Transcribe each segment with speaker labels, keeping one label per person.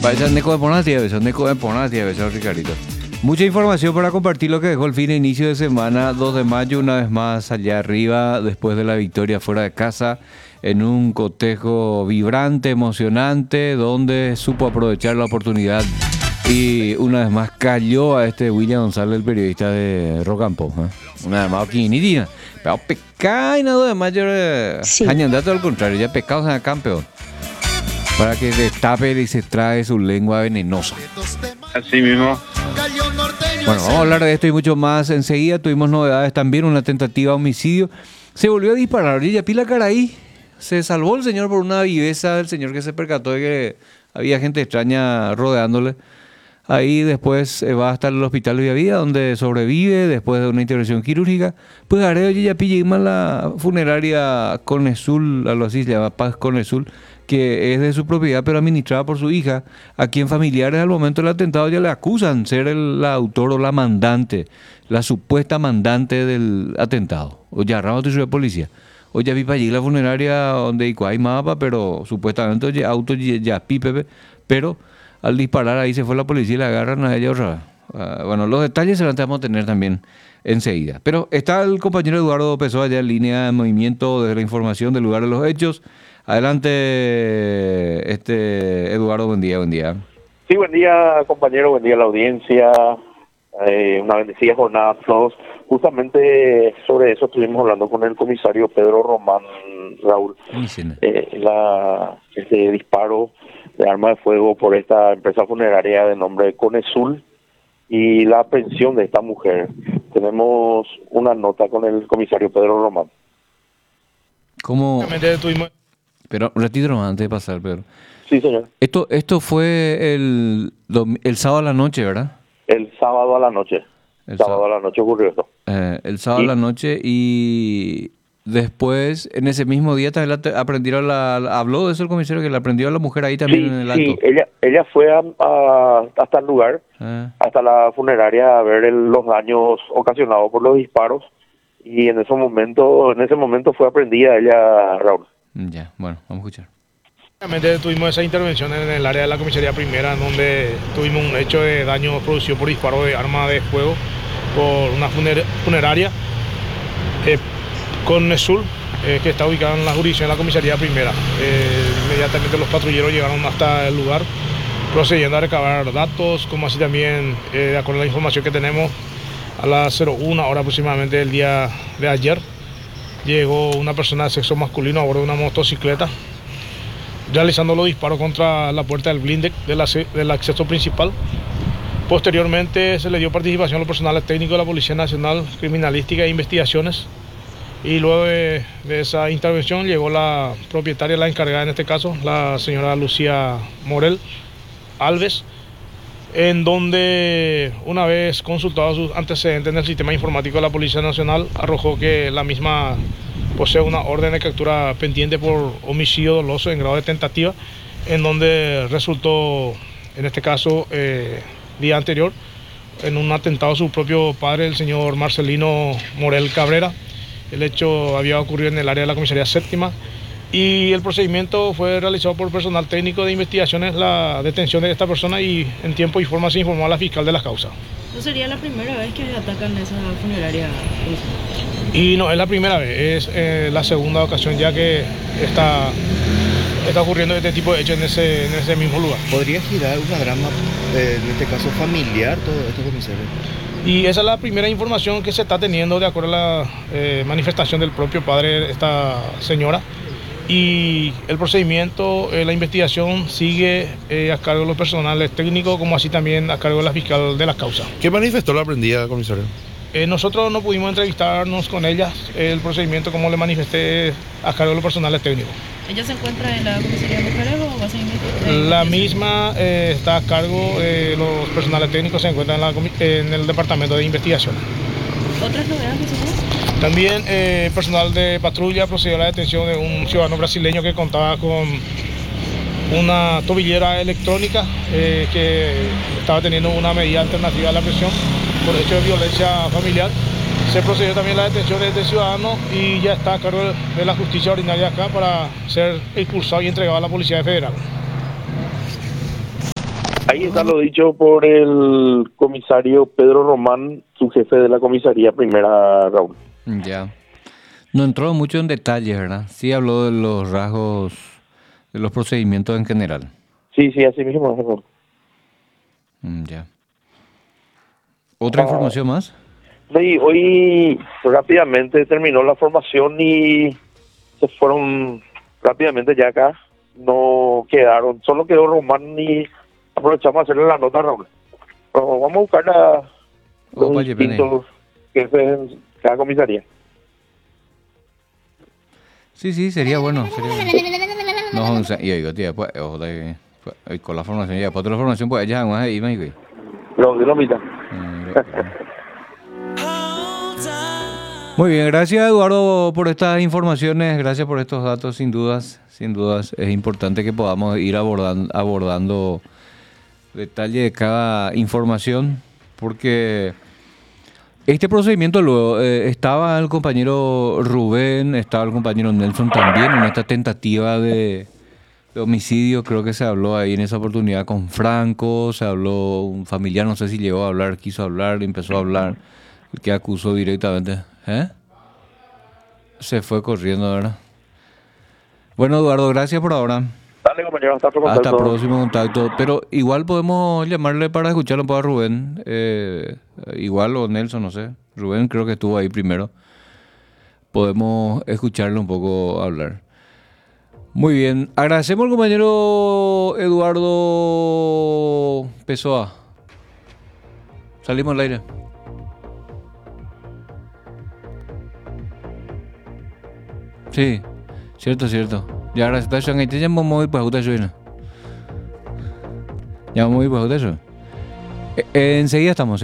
Speaker 1: Vaya, Neco de Ponatia, Ricarito. Mucha información para compartir lo que dejó el fin de inicio de semana, 2 de mayo, una vez más allá arriba, después de la victoria fuera de casa, en un cotejo vibrante, emocionante, donde supo aprovechar la oportunidad y una vez más cayó a este William González, el periodista de Rock and Pop. Una vez más aquí, ni día. Pero pecado y nada de mayo, añandate al contrario, ya pecados en el campeón. Para que destape y se trae su lengua venenosa.
Speaker 2: Así mismo.
Speaker 1: Bueno, vamos a hablar de esto y mucho más enseguida. Tuvimos novedades también, una tentativa de homicidio. Se volvió a disparar. Oye, ya pila Caraí. Se salvó el señor por una viveza del señor que se percató de que había gente extraña rodeándole. Ahí después va hasta el hospital de Villavida, donde sobrevive después de una intervención quirúrgica. Pues Areo ya pilla la funeraria Conesul, algo así se llama, Paz Conesul, que es de su propiedad pero administrada por su hija, a quien familiares al momento del atentado ya le acusan ser la autor o la mandante, la supuesta mandante del atentado. O ya rama de policía. O ya vi para allí la funeraria donde hay mapa, pero supuestamente oye, auto ya pipe, pero al disparar ahí se fue la policía y la agarran a ella otra vez. Bueno, los detalles se los vamos a tener también enseguida. Pero está el compañero Eduardo Pessoa allá en línea de movimiento de la información del lugar de los hechos. Adelante, Eduardo, buen día, buen día.
Speaker 2: Sí, buen día, compañero, buen día a la audiencia. Una bendecida jornada a todos. Justamente sobre eso estuvimos hablando con el comisario Pedro Román, Raúl. Este disparo de arma de fuego por esta empresa funeraria de nombre Conesul y la aprehensión de esta mujer. Tenemos una nota con el comisario Pedro Román.
Speaker 1: ¿Cómo? Pero un ratito nomás antes de pasar, Pedro.
Speaker 2: Sí, señor.
Speaker 1: Esto fue el sábado a la noche, ¿verdad?
Speaker 2: El sábado a la noche. El sábado a la noche ocurrió esto.
Speaker 1: El sábado a la noche y después, en ese mismo día también aprendieron habló de eso el comisario, que le aprendió a la mujer ahí también en el acto.
Speaker 2: Sí, ella fue hasta el lugar, hasta la funeraria, a ver los daños ocasionados por los disparos y en ese momento fue aprendida ella, Raúl.
Speaker 1: Ya, bueno, vamos a escuchar.
Speaker 3: Tuvimos esa intervención en el área de la comisaría primera, en donde tuvimos un hecho de daño producido por disparo de arma de fuego por una funeraria con Nesul, que está ubicada en la jurisdicción de la comisaría primera. Inmediatamente los patrulleros llegaron hasta el lugar, procediendo a recabar datos, como así también, de acuerdo a la información que tenemos, a las 01 hora aproximadamente del día de ayer, llegó una persona de sexo masculino a bordo de una motocicleta, realizando los disparos contra la puerta del blindex del acceso principal. Posteriormente se le dio participación a los personales técnicos de la Policía Nacional, Criminalística e Investigaciones. Y luego de esa intervención llegó la propietaria, la encargada en este caso, la señora Lucía Morel Alves, en donde una vez consultados sus antecedentes en el sistema informático de la Policía Nacional, arrojó que la misma posee una orden de captura pendiente por homicidio doloso en grado de tentativa, en donde resultó, en este caso, día anterior, en un atentado a su propio padre, el señor Marcelino Morel Cabrera. El hecho había ocurrido en el área de la comisaría séptima y el procedimiento fue realizado por personal técnico de investigaciones, la detención de esta persona, y en tiempo y forma se informó a la fiscal de la causa.
Speaker 4: ¿No sería la primera vez que atacan esa funeraria?
Speaker 3: Y no, es la primera vez, es la segunda ocasión ya que está ocurriendo este tipo de hechos en ese mismo lugar.
Speaker 5: ¿Podría girar una drama, en este caso familiar, todo esto, comisario?
Speaker 3: Y esa es la primera información que se está teniendo de acuerdo a la manifestación del propio padre de esta señora. Y el procedimiento, la investigación sigue a cargo de los personales técnicos, como así también a cargo de la fiscal de la causa.
Speaker 5: ¿Qué manifestó la aprendida, comisario?
Speaker 3: Nosotros no pudimos entrevistarnos con ellas. El procedimiento, como le manifesté, a cargo de los personales técnicos.
Speaker 4: ¿Ella se encuentra en la comisaría de mujeres o va a seguir?
Speaker 3: La misma está a cargo de los personales técnicos, se encuentra en el departamento de investigación.
Speaker 4: ¿Otras novedades, señor?
Speaker 3: También personal de patrulla procedió a la detención de un ciudadano brasileño que contaba con una tobillera electrónica que estaba teniendo una medida alternativa a la prisión por hecho de violencia familiar. Se procedió también a la detención de este ciudadano y ya está a cargo de la justicia ordinaria acá para ser expulsado y entregado a la Policía Federal.
Speaker 2: Ahí está lo dicho por el comisario Pedro Román, su jefe de la comisaría primera, Raúl.
Speaker 1: Ya. No entró mucho en detalles, ¿verdad? Sí habló de los rasgos, de los procedimientos en general.
Speaker 2: Sí, así mismo, Raúl.
Speaker 1: Ya. ¿Otra información más?
Speaker 2: Sí, hoy rápidamente terminó la formación y se fueron rápidamente ya acá. No quedaron, solo quedó Román y aprovechamos a hacerle la nota, Raúl. Pero vamos a buscar a los distintos jefes en cada comisaría.
Speaker 1: Sí, sería bueno. No, y oigo, tío, pues, con la formación, ya, después de la formación, pues, ya, vamos a ir, güey.
Speaker 2: Lo mitad.
Speaker 1: Muy bien, gracias Eduardo por estas informaciones, gracias por estos datos, sin dudas es importante que podamos ir abordando detalle de cada información, porque este procedimiento luego estaba el compañero Rubén, estaba el compañero Nelson también en esta tentativa de homicidio, creo que se habló ahí en esa oportunidad con Franco, se habló un familiar, no sé si llegó a hablar, quiso hablar, empezó a hablar, el que acusó directamente. Se fue corriendo, ¿verdad? Bueno, Eduardo, gracias por ahora.
Speaker 2: Dale, compañero, hasta
Speaker 1: próximo contacto. Pero igual podemos llamarle para escucharlo un poco a Rubén. Igual o Nelson, no sé. Rubén creo que estuvo ahí primero. Podemos escucharle un poco hablar. Muy bien. Agradecemos al compañero Eduardo Pessoa. Salimos al aire. Sí, cierto. Ya ahora está en este ya vamos a ir para jugar eso. Ya vamos a ir para jugar eso. Enseguida estamos.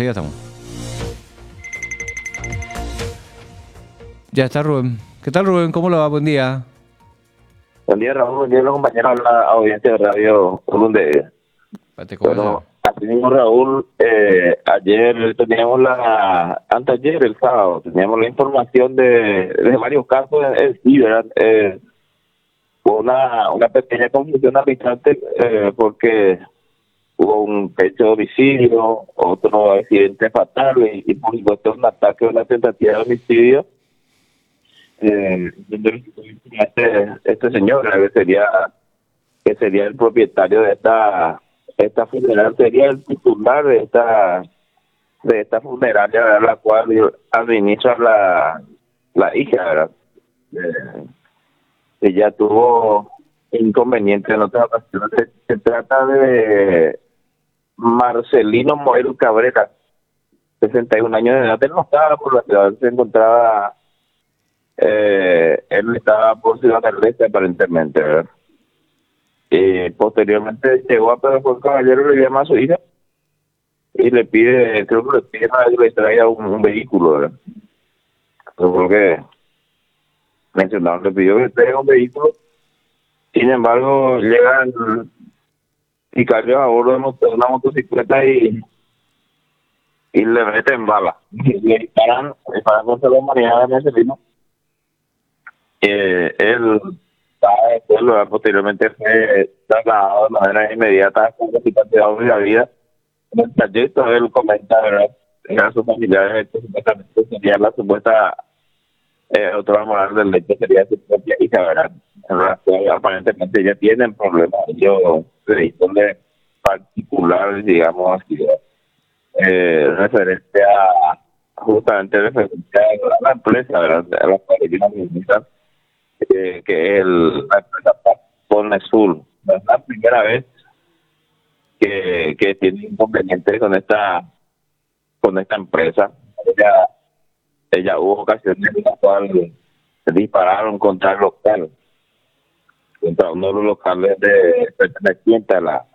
Speaker 1: Ya está Rubén. ¿Qué tal, Rubén? ¿Cómo le va? Buen día.
Speaker 2: Buen día, Raúl. Buen día, los compañeros de la audiencia de radio. Bueno, así mismo, Raúl, ayer teníamos anteayer, el sábado, teníamos la información de varios casos sí, ¿verdad? Fue una pequeña confusión al instante porque hubo un hecho de homicidio, otro accidente fatal y por supuesto un ataque o una tentativa de homicidio. Este señor que sería el propietario de esta funeraria, sería el titular de esta funeraria, ¿verdad? La cual administra la hija, ¿verdad? Ella tuvo inconvenientes en otras ocasiones. Se trata de Marcelino Moero Cabrera, 61 años de edad. Él no estaba por la ciudad, se encontraba, él estaba por Ciudad del Este aparentemente, ¿verdad? Posteriormente llegó a Pedro Juan Caballero, le llama a su hija y le pide, creo que le pide que le traiga un vehículo, ¿verdad? Porque mencionaron, le pidió que le traiga un vehículo. Sin embargo, llegan sicarios a bordo de una motocicleta y le meten bala. Le disparan contra la humanidad de Marcelino. Él posteriormente fue trasladado de manera inmediata con hospital de la vida. En el trayecto él comenta, ¿verdad?, a sus familiares que supuestamente sería la supuesta autora moral del lecho, sería su propia hija, ¿verdad? En la cual aparentemente ya tienen problemas ellos de índole particular, digamos así, referente a la empresa, ¿verdad?, a la cual ellos administran, que es la empresa Pone Sur. Es la primera vez que tiene inconvenientes con esta empresa. Ella hubo ocasiones en las cuales se dispararon contra el local, contra uno de los locales pertenecientes a la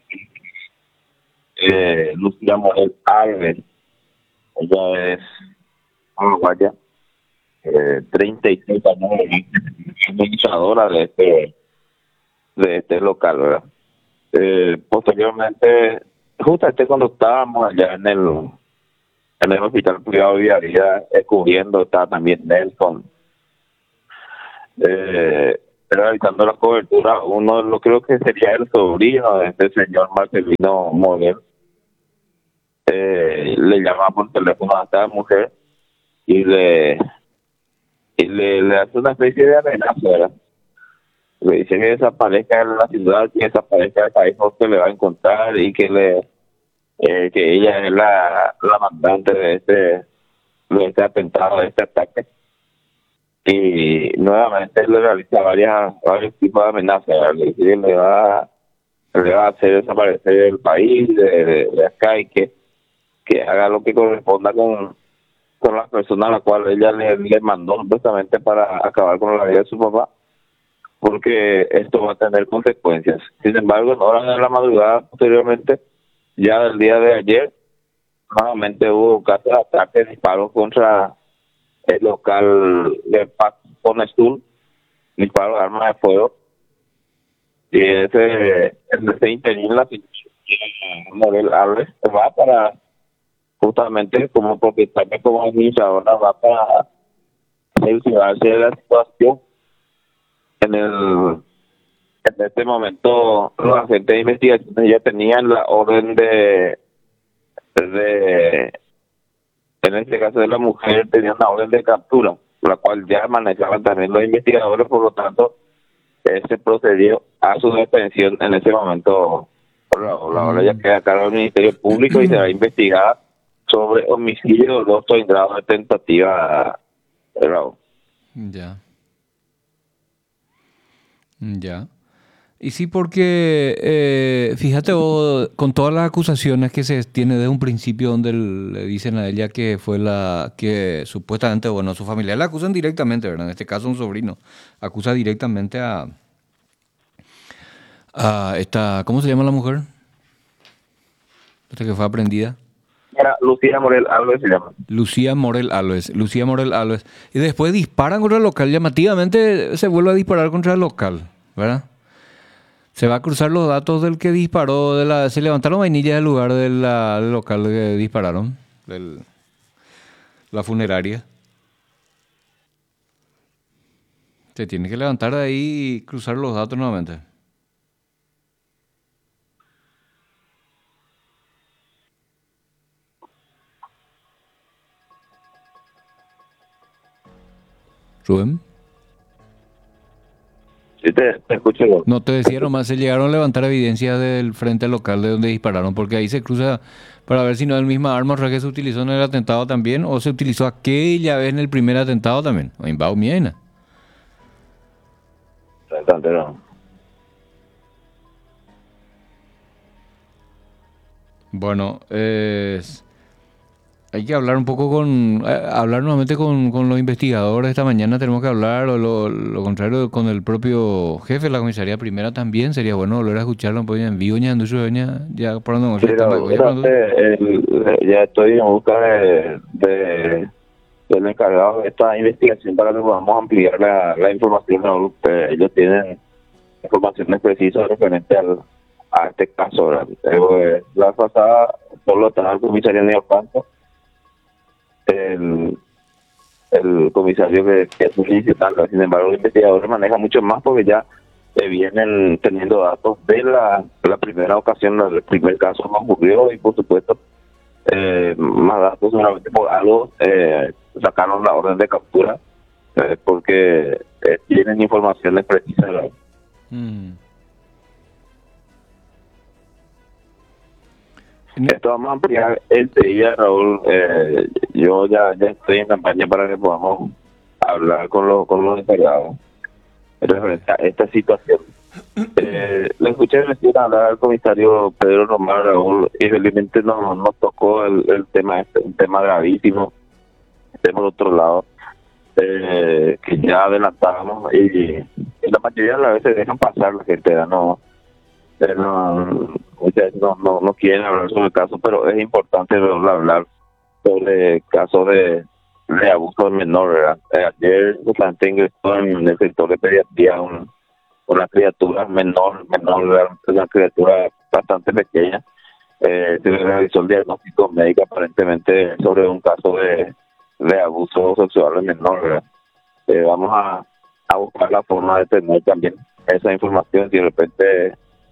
Speaker 2: Lucía Morel Alves. Ella es uruguaya, 36 años, administradora de este local, ¿verdad? Posteriormente, justamente cuando estábamos allá en el hospital privado de Villavida, cubriendo, estaba también Nelson. realizando la cobertura. Uno lo creo que sería el sobrino de este señor Marcelino Morel. Le llama por teléfono a esta mujer y le hace una especie de amenaza, ¿verdad? Le dice que desaparezca en la ciudad, que desaparezca del país, no se le va a encontrar, y que que ella es la mandante de este atentado, de este ataque. Y nuevamente le realiza varios tipos de amenazas, ¿verdad? Le dice que le va a hacer desaparecer del país, de acá, y que haga lo que corresponda con la persona a la cual ella le mandó supuestamente para acabar con la vida de su papá, porque esto va a tener consecuencias. Sin embargo, en horas de la madrugada posteriormente, ya del día de ayer, nuevamente hubo casos de ataques, disparos contra el local de Paz Fonestur, disparos de armas de fuego, y en ese interín la Morel Alves va para, justamente como propietaria, como administradora, va para solucionarse de la situación. En este momento los agentes de investigación ya tenían la orden en este caso de la mujer, tenían la orden de captura, la cual ya manejaban también los investigadores, por lo tanto se procedió a su detención en ese momento. Ahora ya queda a cargo del Ministerio Público y se va a investigar sobre homicidio doloso en grado de tentativa.
Speaker 1: Ya. Y sí, porque fíjate vos, con todas las acusaciones que se tiene desde un principio, donde le dicen a ella que fue la que supuestamente, bueno, su familia la acusan directamente, ¿verdad? En este caso un sobrino acusa directamente a esta, ¿cómo se llama la mujer? Esta que fue aprendida.
Speaker 2: Era Lucía Morel Alves se llama.
Speaker 1: Lucía Morel Alves. Y después disparan contra el local. Llamativamente se vuelve a disparar contra el local, ¿verdad? Se va a cruzar los datos del que disparó, se levantaron vainillas del lugar del local que dispararon, la funeraria. Se tiene que levantar de ahí y cruzar los datos nuevamente. Rubén.
Speaker 2: Sí, te escucho.
Speaker 1: No, te decía nomás, se llegaron a levantar evidencias del frente local de donde dispararon, porque ahí se cruza para ver si no es el mismo arma que se utilizó en el atentado también, o se utilizó aquella vez en el primer atentado también, o en Baumiena. Bueno, hay que hablar un poco hablar nuevamente con los investigadores. Esta mañana tenemos que hablar, o lo contrario, con el propio jefe de la comisaría primera también. Sería bueno volver a escucharlo un poco en vivo, ya por donde
Speaker 2: ya estoy en busca del encargado de esta investigación para que podamos ampliar la información. Ellos tienen informaciones precisas referente a este caso. La pasada solo estaba el comisario Neopanto, el comisario que es solicitando. Sin embargo, los investigadores manejan mucho más, porque ya vienen teniendo datos de la primera ocasión, el primer caso que ocurrió, y por supuesto más datos. Solamente por algo sacaron la orden de captura, porque tienen informaciones precisas. Esto vamos a ampliar día, Raúl. Yo ya estoy en campaña para que podamos hablar con los encargados referente a esta situación. Le escuché recién hablar al comisario Pedro Román, Raúl, y realmente nos tocó el tema, un tema gravísimo. Por otro lado, que ya adelantábamos, y la mayoría de las veces dejan pasar la gente, no quieren hablar sobre el caso, pero es importante hablar sobre casos de abuso de menor, ¿verdad? Ayer justamente ingresó en el sector de pediatría una criatura menor, una criatura bastante pequeña. Se le realizó el diagnóstico médico aparentemente sobre un caso de abuso sexual de menor, ¿verdad? Vamos a buscar la forma de tener también esa información. Si de repente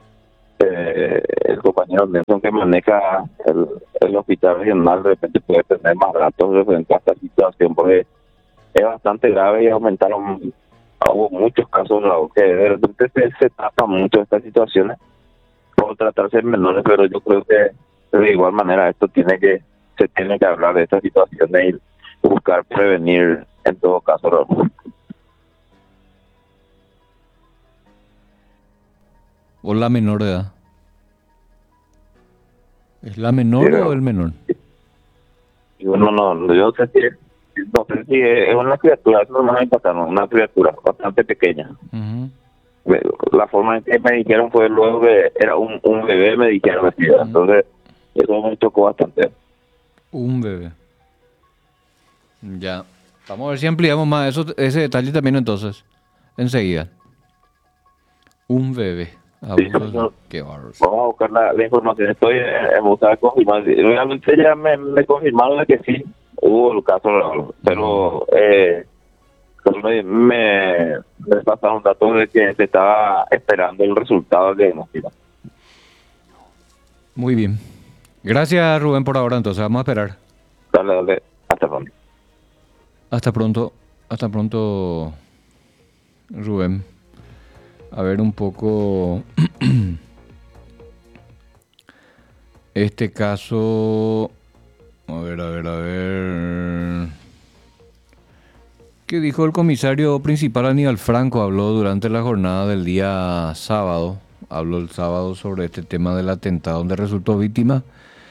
Speaker 2: el compañero Nelson que maneja el hospital regional de repente puede tener más datos referente a esta situación, porque es bastante grave y hubo muchos casos que de repente se tapa mucho estas situaciones por tratarse de menores, pero yo creo que de igual manera se tiene que hablar de estas situaciones y buscar prevenir en todo caso, ¿no?
Speaker 1: ¿O la menor de edad? ¿Es la menor o el menor?
Speaker 2: Yo no sé si es una criatura, es una criatura bastante pequeña. Uh-huh. La forma en que me dijeron fue luego que era un bebé, me dijeron así, uh-huh. Entonces eso me chocó bastante.
Speaker 1: Un bebé. Ya. Vamos a ver si ampliamos más ese detalle también entonces. Enseguida. Un bebé.
Speaker 2: Sí,
Speaker 1: qué bárbaro.
Speaker 2: Vamos a buscar la información. Estoy en busca de confirmar. Realmente ya me confirmaron de que sí hubo el caso, pero me pasaron datos de que se estaba esperando el resultado del diagnóstico.
Speaker 1: Muy bien. Gracias, Rubén, por ahora. Entonces vamos a esperar.
Speaker 2: Dale. Hasta pronto.
Speaker 1: Hasta pronto, Rubén. A ver un poco este caso. A ver. ¿Qué dijo el comisario principal Aníbal Franco? Habló durante la jornada del día sábado. Habló el sábado sobre este tema del atentado donde resultó víctima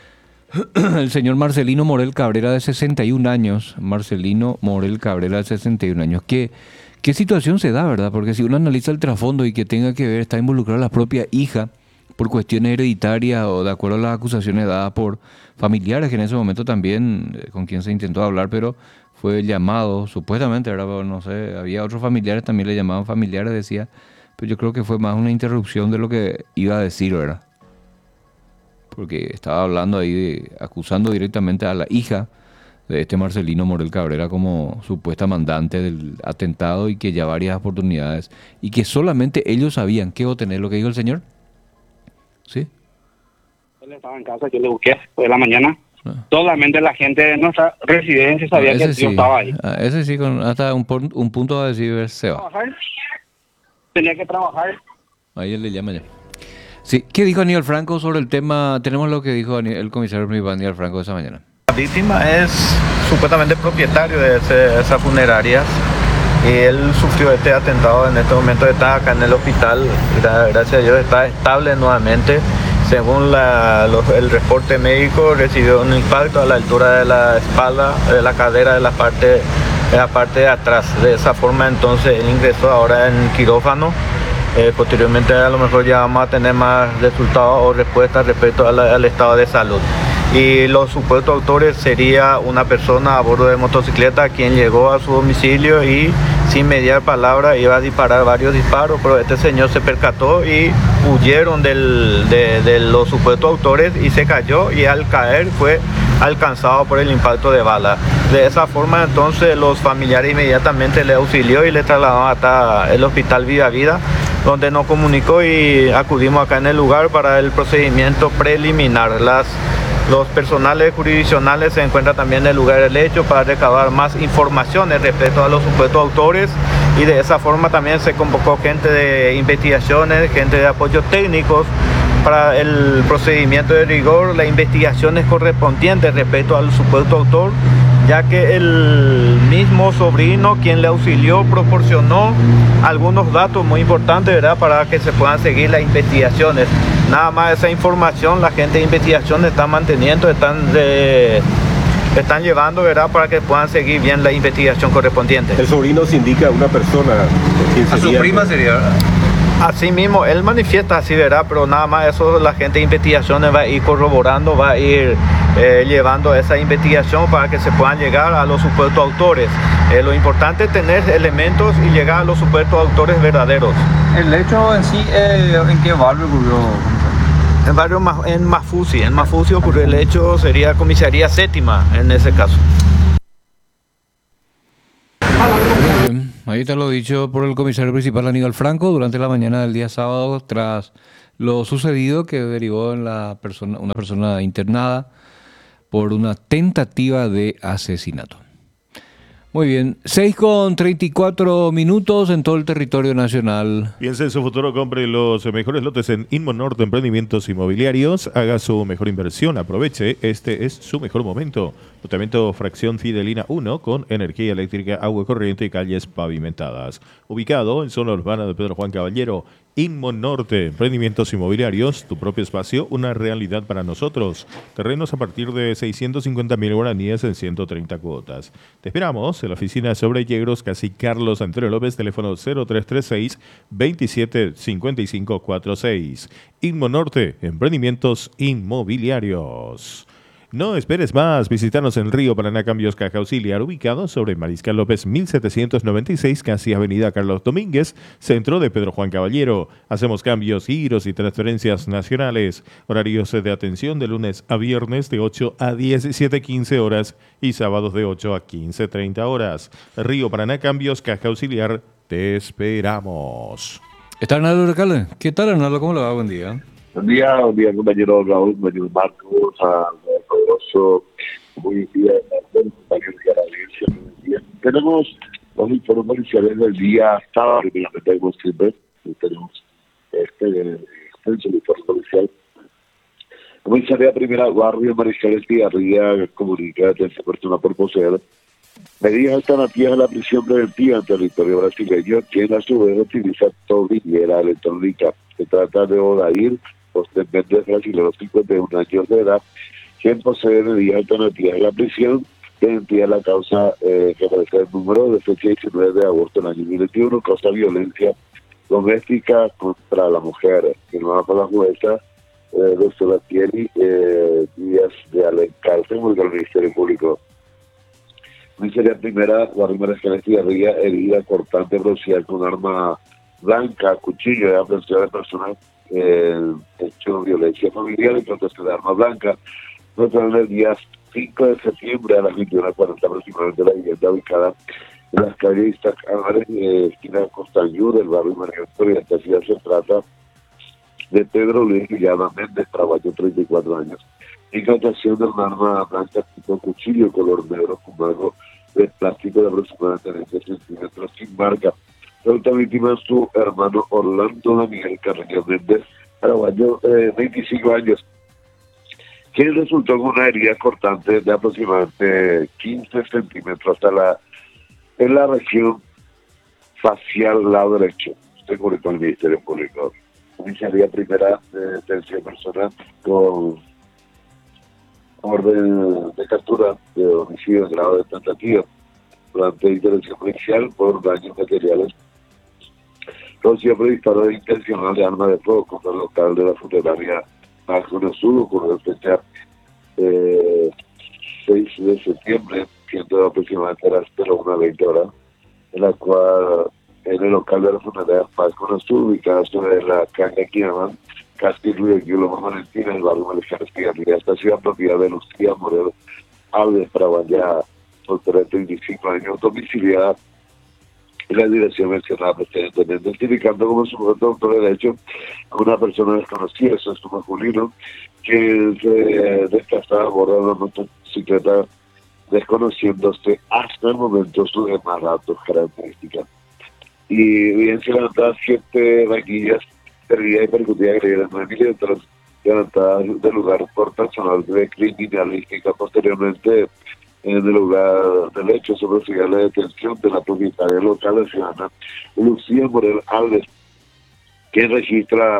Speaker 1: el señor Marcelino Morel Cabrera, de 61 años. Marcelino Morel Cabrera, de 61 años. ¿Qué situación se da, verdad? Porque si uno analiza el trasfondo y que tenga que ver, está involucrada la propia hija por cuestiones hereditarias o de acuerdo a las acusaciones dadas por familiares, que en ese momento también, con quien se intentó hablar, pero fue llamado, supuestamente, ¿verdad? No sé, había otros familiares, también le llamaban familiares, decía, pero yo creo que fue más una interrupción de lo que iba a decir, ¿verdad? Porque estaba hablando ahí, acusando directamente a la hija de este Marcelino Morel Cabrera como supuesta mandante del atentado y que ya varias oportunidades y que solamente ellos sabían qué obtener, lo que dijo el señor. ¿Sí?
Speaker 6: Él estaba en casa, yo le busqué de la mañana. Solamente la gente de nuestra residencia sabía que el tío estaba ahí.
Speaker 1: Ese sí, hasta un punto a decir se va.
Speaker 6: Tenía que trabajar.
Speaker 1: Ahí él le llama ya. Sí, ¿qué dijo Aníbal Franco sobre el tema? Tenemos lo que dijo el comisario Aníbal Franco esa mañana.
Speaker 7: La víctima es supuestamente propietario de esas funerarias y él sufrió este atentado. En este momento está acá en el hospital, gracias a Dios está estable nuevamente. Según el reporte médico, recibió un impacto a la altura de la espalda, de la cadera, de la parte de atrás. De esa forma entonces él ingresó ahora en quirófano. Posteriormente a lo mejor ya vamos a tener más resultados o respuestas respecto al estado de salud. Y los supuestos autores sería una persona a bordo de motocicleta quien llegó a su domicilio y sin mediar palabra iba a disparar varios disparos, pero este señor se percató y huyeron de los supuestos autores y se cayó y al caer fue alcanzado por el impacto de bala. De esa forma entonces los familiares inmediatamente le auxilió y le trasladaron hasta el hospital Viva Vida, donde nos comunicó y acudimos acá en el lugar para el procedimiento preliminar. Los personales jurisdiccionales se encuentran también en el lugar del hecho para recabar más informaciones respecto a los supuestos autores y de esa forma también se convocó gente de investigaciones, gente de apoyos técnicos para el procedimiento de rigor, las investigaciones correspondientes respecto al supuesto autor, ya que el mismo sobrino quien le auxilió proporcionó algunos datos muy importantes, ¿verdad?, para que se puedan seguir las investigaciones. Nada más esa información la gente de investigación está manteniendo, están llevando, ¿verdad?, para que puedan seguir bien la investigación correspondiente.
Speaker 8: El sobrino se indica a una persona.
Speaker 1: A su prima sería, ¿verdad?
Speaker 7: Así mismo, él manifiesta así, ¿verdad? Pero nada más eso la gente de investigaciones va a ir corroborando, va a ir llevando esa investigación para que se puedan llegar a los supuestos autores. Lo importante es tener elementos y llegar a los supuestos autores verdaderos.
Speaker 9: ¿El hecho en sí, en qué barrio ocurrió?
Speaker 7: En Mafusi ocurrió el hecho, sería comisaría séptima en ese caso.
Speaker 1: Ahí está lo dicho por el comisario principal Aníbal Franco durante la mañana del día sábado, tras lo sucedido que derivó en una persona internada por una tentativa de asesinato. Muy bien, 6:34 en todo el territorio nacional.
Speaker 10: Piensa en su futuro, compre los mejores lotes en Inmonorte Emprendimientos Inmobiliarios. Haga su mejor inversión, aproveche, este es su mejor momento. Lotamiento Fracción Fidelina 1 con energía eléctrica, agua corriente y calles pavimentadas. Ubicado en zona urbana de Pedro Juan Caballero. Inmonorte Emprendimientos Inmobiliarios, tu propio espacio, una realidad para nosotros. Terrenos a partir de 650.000 guaraníes en 130 cuotas. Te esperamos en la oficina sobre Yegros, casi Carlos Antonio López, teléfono 0336 275546. Inmonorte Emprendimientos Inmobiliarios. No esperes más, visítanos en Río Paraná Cambios Caja Auxiliar, ubicado sobre Mariscal López 1796, casi Avenida Carlos Domínguez, centro de Pedro Juan Caballero. Hacemos cambios, giros y transferencias nacionales. Horarios de atención de lunes a viernes de 8 a 17:15 horas y sábados de 8 a 15:30 horas. Río Paraná Cambios Caja Auxiliar, te esperamos.
Speaker 1: ¿Está Arnaldo Recalde? ¿Qué tal, Arnaldo? ¿Cómo le va? Buen día.
Speaker 11: Buen día, compañero Raúl, compañero Marcos, a Rosso, muy bien, compañero de la audiencia. Tenemos los informes policiales del día sábado, primeramente tenemos el informe policial. Comisaría Primera Barrio Mariscal Estigarribia comunica a tercera persona por poseer medidas alternativas a la prisión preventiva en territorio brasileño, quien a su vez utiliza tobillera electrónica. Se trata de Odair José Méndez, brasileño, 51 años de edad, quien posee medidas alternativas a la prisión, que identifica la causa que aparece el número de fecha 19 de agosto del año 2021, causa de violencia doméstica contra la mujer, firmada por la jueza doctora Thierry Díaz de Alencarce, por el Ministerio Público. Comisaría Primera, Barrio Mariscal Estigarribia, herida cortante rocial con arma blanca, cuchillo de aprehensión de personas, hecho violencia familiar y protección de arma blanca. Nosotros el día 5 de septiembre a las 21:40 aproximadamente la vivienda ubicada en las calles Isaac Álvarez, esquina Costañú del barrio María Oriental. Se trata de Pedro Luis Guillama Méndez, paraguayo, 34 años. Incautación de un arma blanca tipo cuchillo color negro con marco de plástico de aproximadamente 20 centímetros sin marca. La otra víctima es su hermano Orlando Daniel Carreño Méndez, paraguayo, 25 años, quien resultó con una herida cortante de aproximadamente 15 centímetros en la región facial lado derecho. Estoy con el Ministerio Público. Comisaría Primera de detención personal con orden de captura de homicidio en grado de tentativa durante intervención policial por daños materiales. Rocío por disparo intencional de arma de fuego contra el local de la funeraria Marco Sur, con la fecha 6 de septiembre, siendo aproximadamente las 01:20 horas, en la cual en el local de la funeraria Marco Sur, ubicada sobre la calle Quinaman, Castillo y Loma Valentina, en el barrio Mariscal Estigarribia. Esta ciudad propiedad de Lucía Morel Alves, paraguaya, soltera, 35 años, domiciliada en la dirección mencionada precedentemente, identificando como sujeto autor del hecho a una persona desconocida, eso es un masculino, que se desplazaba a bordo de una motocicleta, desconociéndose hasta el momento sus demás datos características. Y bien, se levantaban 7 vaquillas herida y percutida agredida 9 milímetros, levantadas del lugar por personal de criminalística. Posteriormente, en el lugar del hecho, se procedió a la detención de la propietaria local, la ciudadana Lucía Morel Alves, quien registra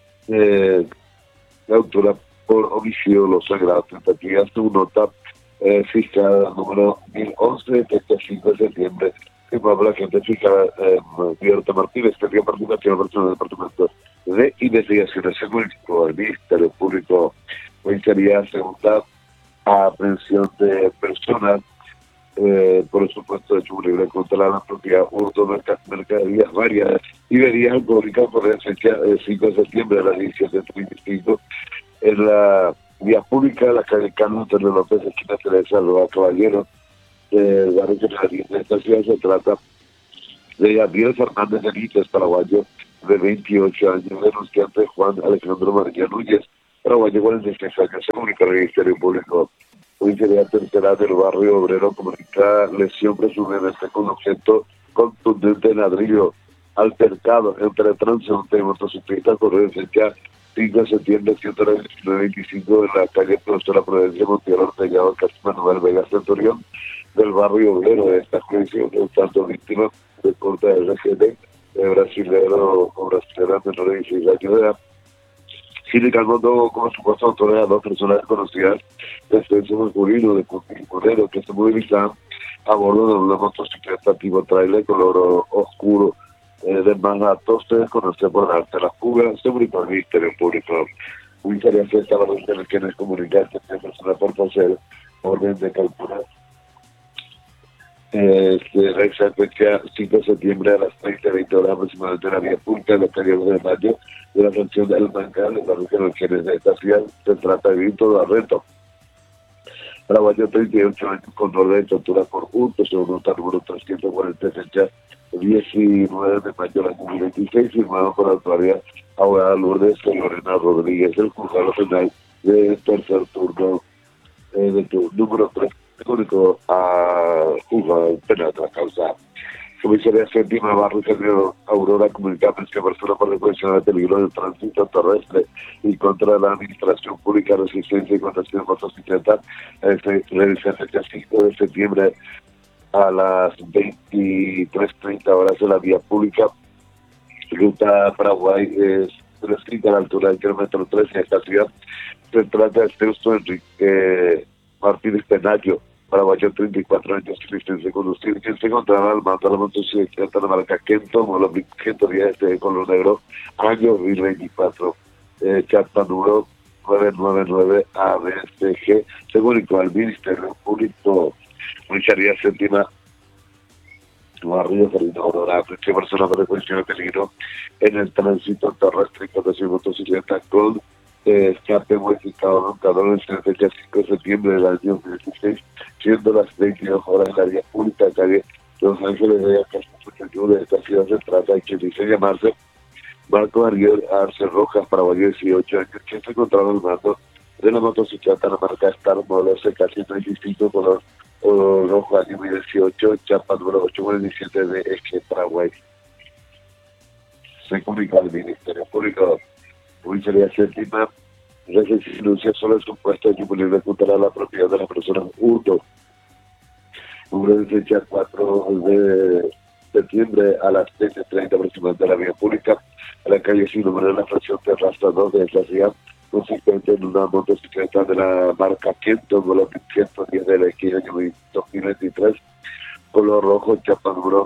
Speaker 11: la autora por homicidio doloso en grado de tentativa. Su nota fiscal número 1011, de 5 de septiembre, firmada por la agente fiscal Roberto Martínez, que dio participación personal del Departamento de Investigaciones Jurídicas del Ministerio Público. Hoy sería segunda aprehensión de personas por el supuesto hecho libre contra la propiedad hurto mercaderías varias y bebidas alcohólicas por la fecha 5 de septiembre a las 17:35 en la vía pública de la calle Carlos Antonio López, esquina Teresa Roa Caballero, del barrio Generalista de esta ciudad. Se trata de Gabriel Fernández Benítez, paraguayo de 28 años, denunciante Juan Alejandro María Núñez, paraguayo 46 años, se comunicó al Ministerio Público. Policía Tercera del Barrio Obrero comunica lesión presumiblemente con objeto contundente de ladrillo, altercado entre transeúnte y motociclista, ocurrió en fecha 5 de septiembre, 119-25 en la calle Profesora Providencia Montiel Ortega, casi Manuel Vega Centurión, del Barrio Obrero de esta juicio, tanto víctima de corte de RGD, brasilero o brasilera menor de 16 años de edad, sindicando como supuestos autores a dos personas desconocidas de extenso masculino de Monero que se movilizaban a bordo de una motocicleta tipo trailer color oscuro. De más datos se desconoce por darse la fuga, se comunicó al Ministerio Público. Comisaría Fiesta Valencia en quienes comunican que esta persona por poseer orden de captura. Se realiza fecha 5 de septiembre a las 20 horas aproximadamente en la vía pública de la calle 2 de Mayo de la fracción del Bancal, en la región de quienes de esta ciudad. Se trata de Víctor Barreto, paraguayo 38 años con orden de tortura por hurto, según nota número 340, fecha 19 de mayo del 2026, firmado por la autoridad abogada Lourdes Lorena Rodríguez, el juzgado penal de tercer turno de número 3, único a juzgado penal de la causa. Comisaría Séptima Barrio Ingeniero Aurora comunica que persona por represión de peligro de tránsito terrestre y contra la administración pública, resistencia y contación de motocicletas, realiza fecha 5 de septiembre a las 23:30 horas en la vía pública, ruta Paraguay, es prescrita a la altura del kilómetro 13 de esta ciudad. Se trata de Fausto Enrique Martínez Penayo, paraguayo 34 años, licencia de conducir, quien se encontraba al mando de la motocicleta de la marca Kento, modelo 110 de color negro, año 2024, chapa número 999 ABCG, se comunicó al Ministerio Público. Comisaría Séptima Barrio Ferdinand Aurora, que persona por represión de peligro en el tránsito terrestre y conducción de motocicleta con escape modificado roncador en la fecha 5 de septiembre del año 2016, siendo las 22 horas en la vía pública, calle Los Ángeles de Acasio de esta ciudad. Se trata de quien dice llamarse Marco Ariel Arce Rojas, paraguayo 18 años, quien se encontraba al mando de la motocicleta de la marca Star modelo CK125 color rojo, año 2018, chapa número 847 de Eje, Paraguay. Se comunica al Ministerio Público. Comisaría Séptima denuncia sobre el supuesto de imponible contra la propiedad de las personas hurto. Número de fecha 4 de septiembre a las 13:30 aproximadamente de la vía pública, a la calle sin número de la fracción Terraza 2 de esta ciudad, consistente en una motocicleta de la marca Kento, modelo 110 de la esquina año 2023, color rojo, chapa número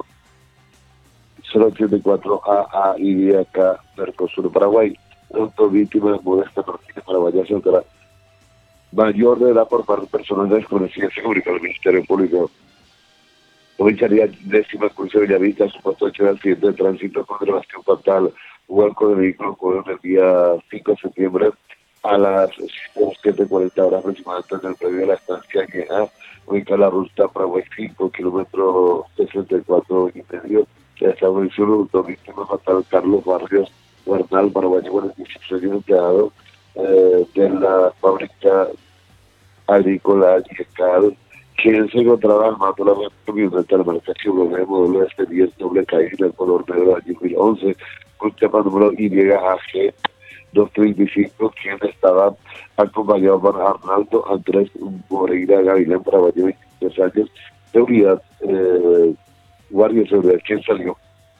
Speaker 11: 084 AA y acá Mercosur, Paraguay. Pronto víctima modesta Martínez Paraguaya Central. Mayor de edad por parte personal desconocida, se comunicó al Ministerio Público. Comisaría 10ª Curso de Villavista, supuesto hecho de accidente de tránsito con elevación fatal, vuelco de vehículo ocurrió el día 5 de septiembre a las 7:40 horas aproximadamente en el predio de la estancia Queja, ubicada la ruta Paraguay 5, kilómetro 64,5. Se estableció un víctima fatal Carlos Barrios Bernal, paraguayo 46 años, empleado de la fábrica agrícola Yecal, quien se encontraba al mando de la camioneta de la marca Chevrolet modelo S10 doble caída del color negro año 2011, con chapa número YAG 235, quien estaba acompañado por Arnaldo Andrés Moreira Gavilán, paraguayo 23 años, de unidad guardia de seguridad, quien salió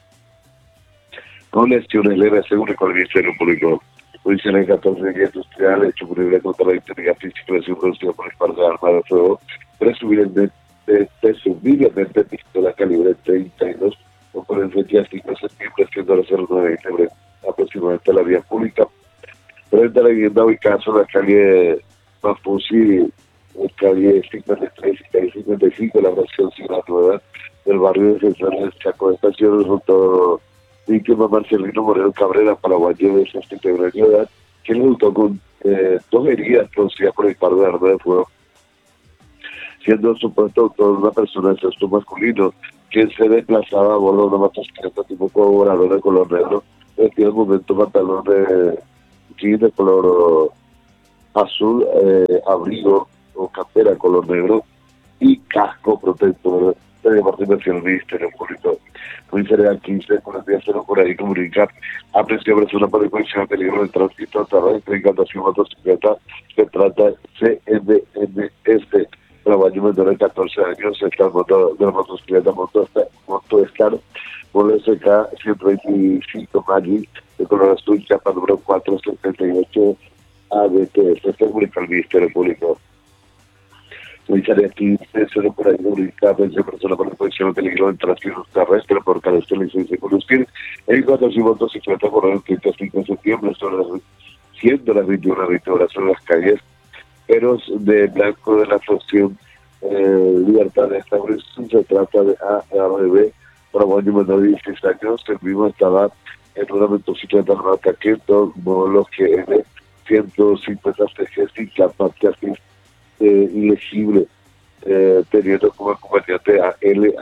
Speaker 11: con lesiones leves según el Ministerio Público. Policía en 14 días industrial, hecho punible contra la integridad física de su conocido por disparo de arma de fuego, presumiblemente pistola calibre 32, con el fecha 5 de septiembre, siendo a las 09 de diciembre, aproximadamente a la vía pública. Frente a la vivienda ubicada sobre la calle Mafusi, calle 53 y calle 55, la fracción Ciudad Nueva, del barrio de Central del Chaco de Estación, resultó víctima Marcelino Moreno Cabrera, paraguayo de 61 años de edad, quien resultó con 2 heridas producidas por el disparo de arma de fuego, siendo supuesto autor una persona de sexo masculino, que se desplazaba a bordo de una motocicleta tipo colaborador de color negro, vestido en el momento pantalón de jean de color azul, abrigo o campera color negro y casco protector de departamento de Ministerio Público. Comisaría 15, con el día 0 por ahí comunica aprecio persona por disposición de peligro de tránsito terrestre, encantación motocicleta, se trata CMMS, trabajo menor de 14 años, está moto de la motocicleta Moto Star, por SK 125 Maggi, de color azul, chapa número 478 ADT, se comunica al Ministerio Público. Comisaría 15, solo por ahí comunica aprecio persona por disposición de peligro de tránsito terrestre por carecer licencia de conducir, encantación motocicleta por el 35 de septiembre, siendo las 21 horas en las calles Eros de Blanco de la Función Libertad de Establecimiento. Se trata de ARB, paraguayo menor de 16 años. El mismo estaba en una motocicleta marca Kento, modelo GL 150 CG sin capa casi ilegible, teniendo como acompañante a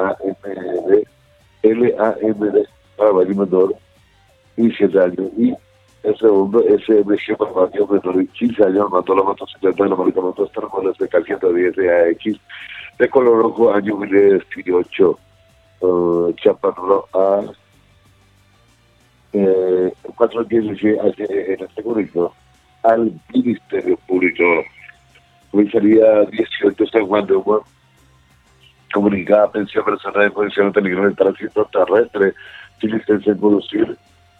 Speaker 11: LAMD, paraguayo menor de 17 años. Y el segundo, SMG paraguayo menor de 15 años, mató la motocicleta de la marca Moto Star de K110 de AX, de color rojo, año 2018, chapa número A, 415 en este público, al Ministerio Público. Comisaría 18 San Juan de Humor, comunicada pensión personal de condición de peligro de tránsito terrestre, sin licencia de conducir,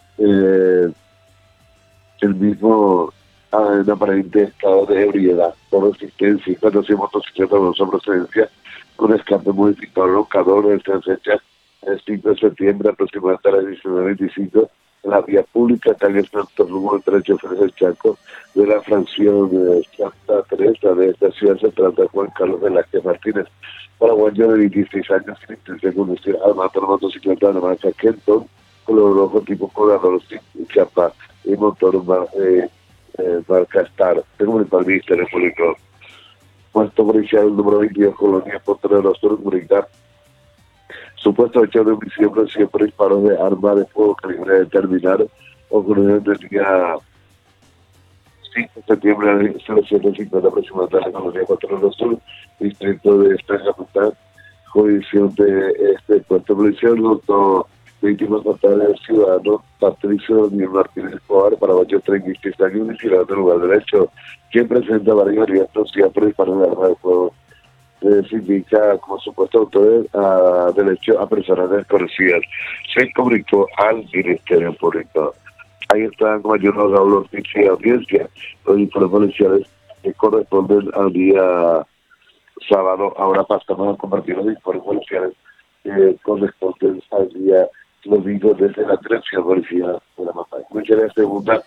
Speaker 11: el mismo en aparente estado de ebriedad por resistencia y conducción motocicleta de su procedencia con escape modificador locador de esta fecha el 5 de septiembre aproximadamente a las 19:25 en la vía pública calle Santo Rumbo entre choferes del Chaco de la fracción de Santa Teresa de esta ciudad. Se trata de Juan Carlos Velázquez Martínez, paraguayo de 26 años sin licencia de conducir, al matar la motocicleta de la marca Kenton, color rojo tipo colador sin chapa y motor marca Star. Tengo el Ministerio Público. Puesto policial número 22, Colonia Potrero Sur, comunicar supuesto hecho de homicidio producido por disparos de arma de fuego calibre determinado ocurrido en el día 5 de septiembre de 0750 aproximadamente en la Colonia Potrero Sur, distrito de esta capital, jurisdicción de este puesto policial, junto víctimas fatales del ciudadano Patricio Daniel Martínez Escobar, paraguayo 36 años, vigilado del lugar del hecho, quien presenta varios riesgos por disparos de arma de fuego. Se indica como supuesto autor del hecho a personas desconocidas. Se comunicó al Ministerio Público. Ahí están mayor Raúl Ortiz y audiencia. Los informes policiales que corresponden al día sábado. Ahora pasamos a compartir los informes policiales que corresponden al día domingo desde la dirección policial de la Mapa. Comisaría segunda,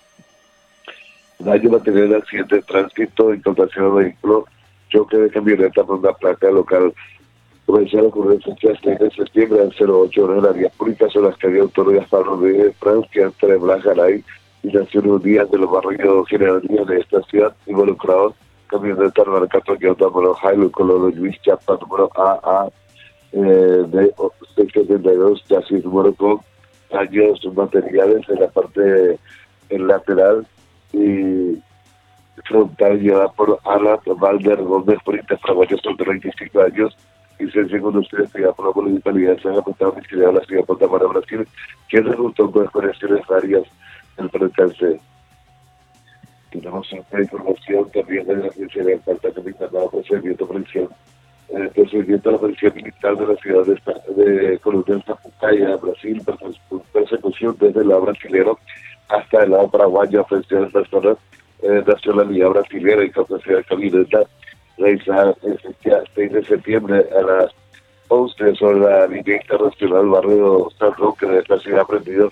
Speaker 11: daño material de accidente de tránsito, incautación de vehículo, choque de camioneta por una placa local. Comenzó a ocurrir el 6 de septiembre al 08 horas en la vía pública sobre las calles Autoridad Pablo de Francia, entre Blancaray y Naciones Unidas de los barrios generales de esta ciudad, involucrados camioneta marca Toyota número Hilux color Luis Chapa número AA de 672, chasis número con daños materiales en la parte lateral y frontal llevada por Alan Valder Gómez Printes, paraguayo de 25 años, licencia de conducir estudiada por la municipalidad de San Agustín, domiciliado en la ciudad de Punta Mara, Brasil, quien resultó con desconexiones varias en el percance. Tenemos otra información también de la Agencia de Departamento Internado Procedimiento Policial. Procedimiento a la Policía Militar de la ciudad de Coronel Zapucaya, Brasil, persecución desde el lado brasilero hasta el lado paraguayo, ofensiva de personas, nacionalidad brasilera y capacidad de camioneta, realizada el 6 de septiembre a las 11 sobre la línea internacional barrio San Roque de esta ciudad aprendido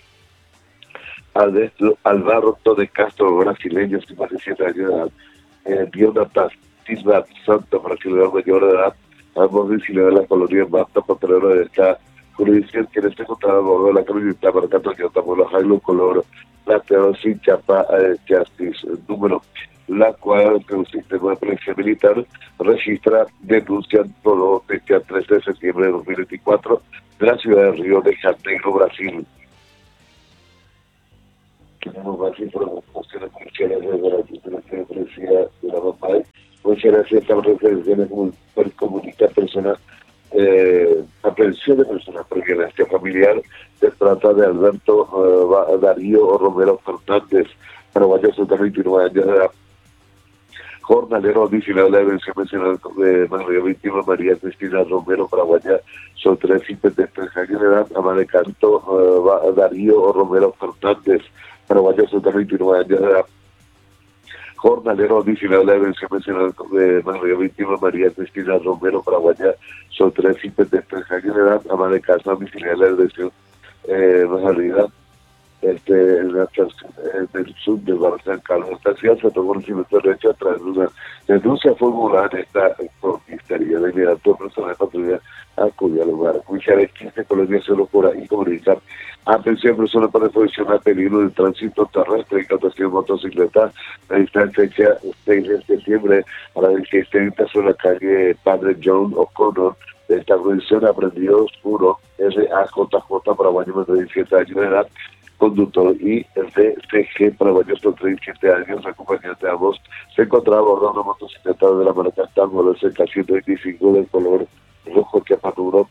Speaker 11: Alvaro de Castro, brasileño, 57 años de edad, Dionata Tisbat Santo, brasileño mayor de edad, ambos domiciliados de la colonia Mata Potrero de esta jurisdicción, quienes se encontraban a bordo de la camioneta marca Toyota Mola Hilux color plateado sin chapa chasis número la cual el sistema de policía militar registra denuncian todo desde el 13 de septiembre de 2024 de la ciudad de Río de Janeiro, Brasil. Tenemos más informaciones policiales desde la Administración de Policía de la MAPAE. Muchas gracias a las referencias como comunica personas, aprehensión de personas por violencia familiar. Se trata de Alberto Darío Romero Fernández, paraguayo de 29 años de edad, jornalero adicional de la Agencia Nacional de María Víctima María Cristina Romero, paraguaya, soltera de 53 años de edad, ama de canto Darío Romero Fernández, paraguayo de 29 años de edad, jornalero adicional de la Agencia Nacional de María Víctima María Cristina Romero, paraguaya, soltera de 53 años de edad, ama de casa domiciliaria de la dirección realidad en la del sur de Barrio San Carlos. Esta ciudad se tomó conocimiento de derecho a través de una denuncia formulada en esta comisaría. De inmediato, personas de patrulla acudió al lugar. Cuidar el 15 Colombia solo por ahí comunicar. Atención, personas para exposición a peligro de tránsito terrestre y cautación de motocicleta. La distancia fecha 6 de septiembre a las 16:30 sobre la calle Padre John O'Connor. De esta condición aprendió uno RAJJ paraguayo de 17 años de edad, conductor, y el DCG paraguayo de 37 años, acompañante de ambos, se encontraba a bordo de una motocicleta de la marca Star modelo CK125 del color rojo que maduro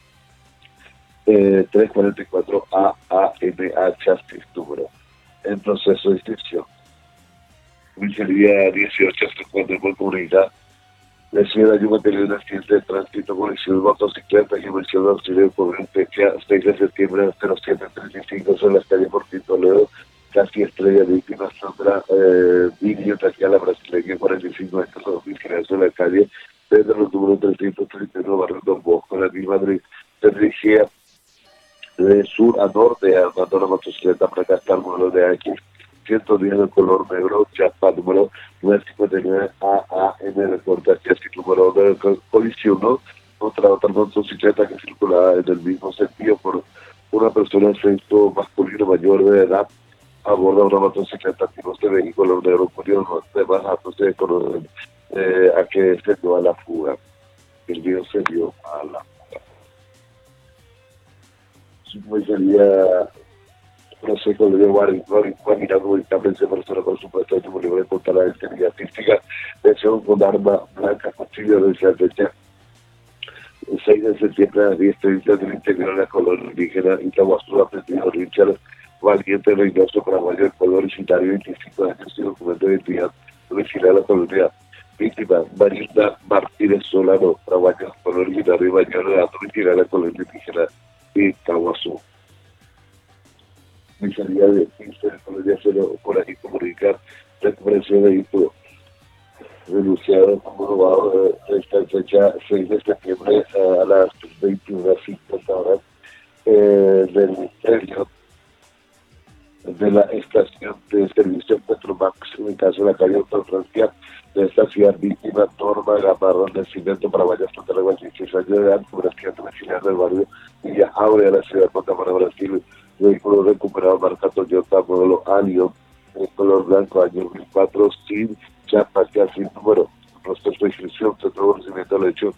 Speaker 11: 344 AANA chasis número en proceso de inscripción. Comisaría 18 se encuentra por comunidad. La ciudad de Yuma tenía un accidente de tránsito con lesión de motocicleta y mención de auxilio por fecha 6 de septiembre de 07:35 sobre las calles Portín Toledo, casi estrella víctima Sandra Vigio Taquiala brasileña 45 metros de domicilio sobre la calle desde los números 331 barrio Don Bosco. La misma se dirigía de sur a norte armando una motocicleta para gastar el modelo de X 110 de color negro, chapa número 959 AAN, reporta que así número de colisión contra otra motocicleta que circulaba en el mismo sentido por una persona de sexo masculino mayor de edad a bordo de una motocicleta tipo de vehículo negro curioso. Además, datos se conocen a que se dio a la fuga. El video se dio a la fuga. Su comisaría proceso de mirando el cambio de persona, por supuesto, de tu libre contra la integridad artística, de con arma blanca, cuchillo de esa fecha, el 6 de septiembre a las 10:30 del interior de la colonia indígena Itaguazú, aprendido Richard Valiente Reynoso, paraguayo de color originario, 25 años, sin documento de identidad, domiciliario de la colonia. Víctima, Marilda Martínez Solano, paraguayo de color originario, mayor de edad, domiciliario de la colonia indígena Itaguazú. Comisaría de 15 de Colombia solo por aquí comunicar recuperación de vehículo denunciado como robado de esta fecha 6 de septiembre a las 21:50 horas del Ministerio de la estación de servicio Petromax, en el caso de la calle Autofrancia de esta ciudad. Víctima Norma Gamarrón, nacimiento paraguaya, frontera de 16 años de edad, comerciante domiciliario del barrio Villa Abre de la ciudad de Montamara, Brasil. Vehículo recuperado marca Toyota modelo Alio en color blanco año 2004 sin chapa sin número. Proceso de inscripción, centro de conocimiento del hecho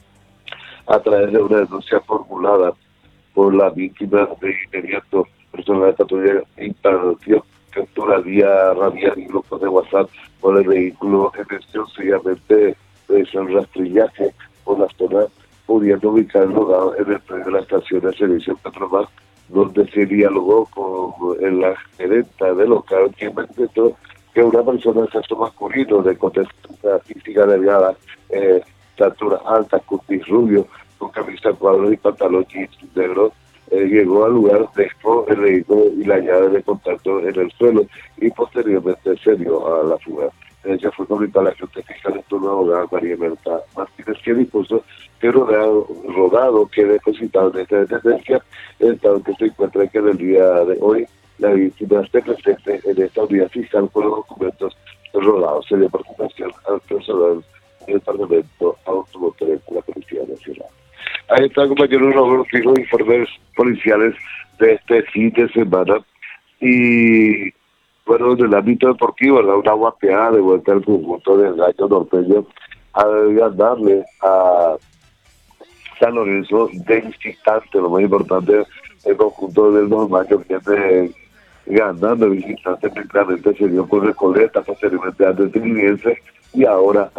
Speaker 11: a través de una denuncia formulada por la víctima de inmediato. Personal de patrulla impartió captura vía radial y grupos de WhatsApp por el vehículo en mención, seguidamente el rastrillaje por la zona, pudiendo ubicarlo en el predio de la estación de servicio Petromax, donde se dialogó con la gerenta del local, quien manifestó que una persona de sexo masculino de contextura física delgada, estatura alta, cutis rubio, con camisa cuadro y pantalón jeans negro, llegó al lugar, dejó el vehículo y la llave de contacto en el suelo y posteriormente se dio a la fuga. Ella fue comunicada a la gente fiscal de turno, abogada María Merta Martínez, que dispuso que rodado quede depositado en esta dependencia, en estado que se encuentra que en el día de hoy la víctima esté presente en esta unidad fiscal con los documentos rodados. Se dio participación al personal del Departamento Automotor de la Policía Nacional. Ahí está, compañero Roberto, los informes policiales de este fin de semana. Y Bueno, en el ámbito deportivo, ¿verdad? Una guapeada de vuelta al conjunto del Gallo Norteño a ganarle a San Lorenzo de visitante. Lo más importante, el conjunto del Normaño viene ganando visitante, claramente se dio con Recoleta, posteriormente ante Trinidense, y ahora